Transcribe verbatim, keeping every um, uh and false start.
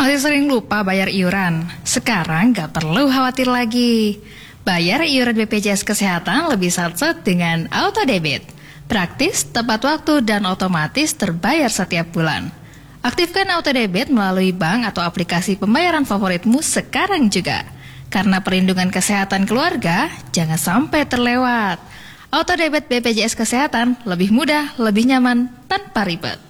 Masih sering lupa bayar iuran? Sekarang nggak perlu khawatir lagi. Bayar iuran B P J S Kesehatan lebih sat-set dengan auto debit. Praktis, tepat waktu, dan otomatis terbayar setiap bulan. Aktifkan auto debit melalui bank atau aplikasi pembayaran favoritmu sekarang juga. Karena perlindungan kesehatan keluarga, jangan sampai terlewat. Auto debit B P J S Kesehatan lebih mudah, lebih nyaman, tanpa ribet.